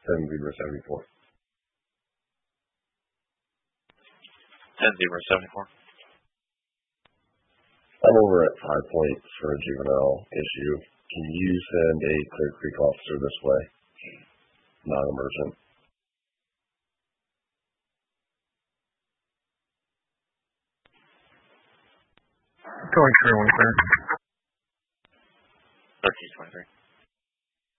10-0-74. 10-0-74. I'm over at 5 Point for a juvenile issue. Can you send a Clear Creek officer this way? Non-emergent. Going through one, sir.